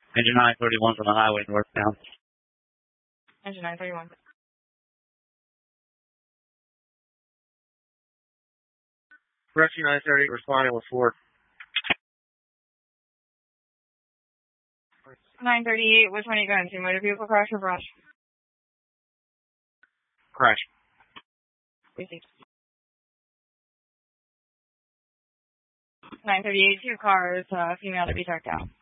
Engine 931's on the highway northbound. Engine 931. Rescue 938 responding with Ford. 938, which one are you going to? Motor vehicle crash or brush? Crash. Received. 938, two cars, female to be checked out.